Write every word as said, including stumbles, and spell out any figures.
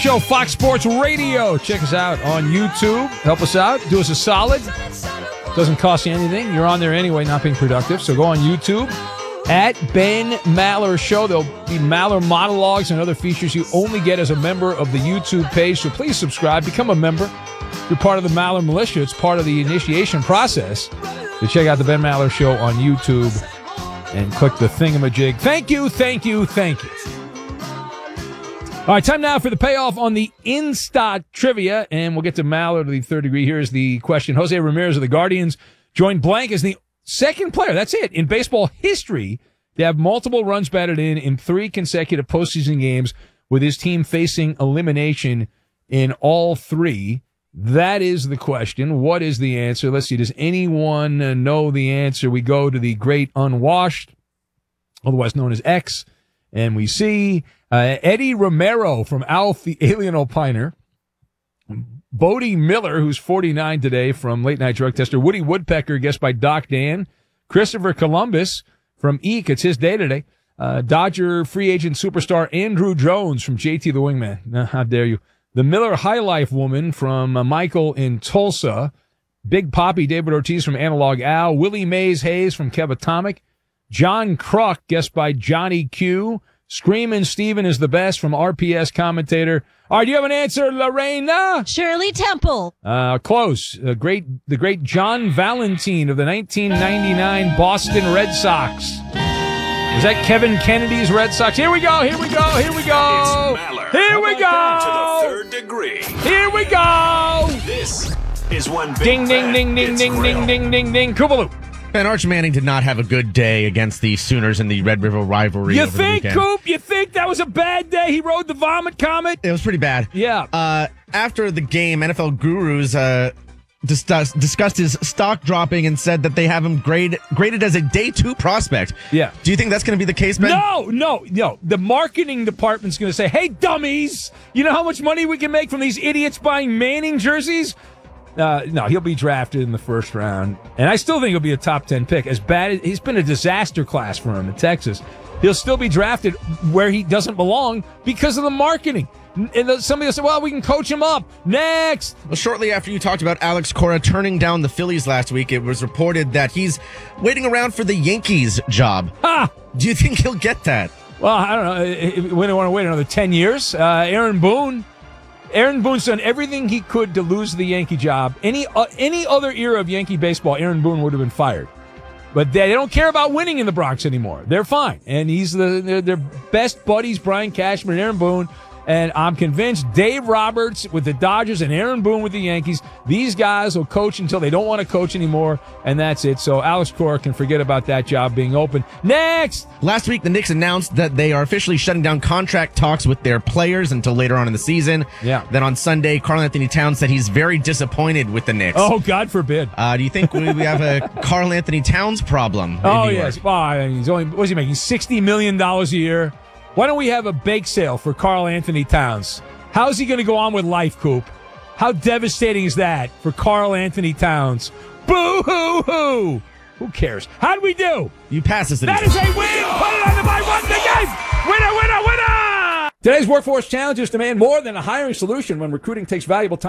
Show, Fox Sports Radio. Check us out on YouTube. Help us out. Do us a solid. Doesn't cost you anything. You're on there anyway, not being productive. So go on YouTube at Ben Maller Show. There'll be Maller monologues and other features you only get as a member of the YouTube page. So please subscribe. Become a member. You're part of the Maller Militia. It's part of the initiation process. So check out the Ben Maller Show on YouTube and click the thingamajig. Thank you, thank you, thank you. All right, time now for the payoff on the Instat Trivia, and we'll get to Maller to the third degree. Here's the question. Jose Ramirez of the Guardians joined blank as the second player, that's it, in baseball history to have multiple runs batted in in three consecutive postseason games with his team facing elimination in all three. That is the question. What is the answer? Let's see. Does anyone uh, know the answer? We go to the Great Unwashed, otherwise known as X, and we see uh, Eddie Romero from Alf the Alien Opiner, Bodie Miller, who's forty-nine today, from Late Night Drug Tester, Woody Woodpecker, guessed by Doc Dan, Christopher Columbus from Eek, it's his day today, uh, Dodger free agent superstar Andrew Jones from J T the Wingman. Uh, how dare you. The Miller High Life woman from uh, Michael in Tulsa. Big Poppy David Ortiz from Analog Al. Willie Mays Hayes from Kev Atomic. John Kruk, guessed by Johnny Q. Screamin' Steven is the best from R P S commentator. All right, do you have an answer, Lorena? Shirley Temple. Uh, close. The great, the great John Valentine of the nineteen ninety-nine Boston Red Sox. Was that Kevin Kennedy's Red Sox? Here we go, here we go, here we go. Here we go. To the third degree. Here we go. This is one big Ding, ding, ding, ding, ding, ding, ding, ding, ding. Kubaloo. And Arch Manning did not have a good day against the Sooners in the Red River rivalry. You over think, the weekend. Coop? You think that was a bad day? He rode the vomit comet? It was pretty bad. Yeah. Uh, after the game, N F L gurus uh, discuss, discussed his stock dropping and said that they have him grade, graded as a day two prospect. Yeah. Do you think that's going to be the case, Ben? No, no, no. The marketing department's going to say, hey, dummies, you know how much money we can make from these idiots buying Manning jerseys? Uh, no, he'll be drafted in the first round. And I still think he'll be a top ten pick. As bad as he's been a disaster class for him in Texas, he'll still be drafted where he doesn't belong because of the marketing. And somebody will say, well, we can coach him up. Next. Well, shortly after you talked about Alex Cora turning down the Phillies last week, it was reported that he's waiting around for the Yankees job. Ha! Do you think he'll get that? Well, I don't know. We don't want to wait another ten years. Uh, Aaron Boone. Aaron Boone's done everything he could to lose the Yankee job. Any uh, any other era of Yankee baseball, Aaron Boone would have been fired. But they don't care about winning in the Bronx anymore. They're fine. And he's the their, their best buddies, Brian Cashman and Aaron Boone. And I'm convinced Dave Roberts with the Dodgers and Aaron Boone with the Yankees, these guys will coach until they don't want to coach anymore, and that's it. So Alex Cora can forget about that job being open. Next! Last week, the Knicks announced that they are officially shutting down contract talks with their players until later on in the season. Yeah. Then on Sunday, Karl Anthony Towns said he's very disappointed with the Knicks. Oh, God forbid. Uh, do you think we have a Karl Anthony Towns problem? Oh, New yes. York? Well, I mean, he's only, what is he making? sixty million dollars a year? Why don't we have a bake sale for Karl Anthony Towns? How's he going to go on with life, Coop? How devastating is that for Karl Anthony Towns? Boo-hoo-hoo! Who cares? How'd we do? You pass us. That is a win! Put it on the by one again! Winner, winner, winner! Today's workforce challenges demand more than a hiring solution when recruiting takes valuable time.